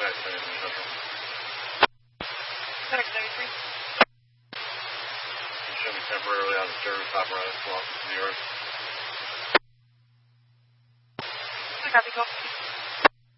guys say in Central. FedEx 93. You show me temporarily on the service top right, closest to yours. I got the go.